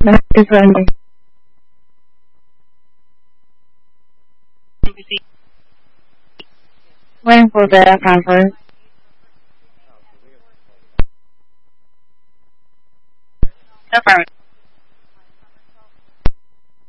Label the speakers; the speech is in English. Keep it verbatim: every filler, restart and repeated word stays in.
Speaker 1: That is running. Waiting for the conference.
Speaker 2: Affirmative.